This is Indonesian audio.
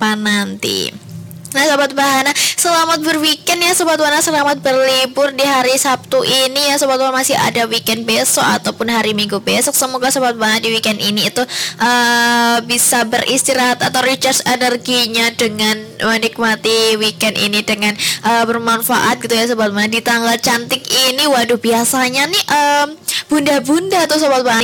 kapan nanti. Nah Sobat Bahana, selamat berweekend ya Sobat Wana, selamat berlibur di hari Sabtu ini ya Sobat Wana, masih ada weekend besok ataupun hari Minggu besok. Semoga Sobat Bahana di weekend ini itu bisa beristirahat atau recharge energinya dengan menikmati weekend ini dengan bermanfaat gitu ya Sobat Bahana. Di tanggal cantik ini, waduh biasanya nih bunda-bunda tuh Sobat Bahana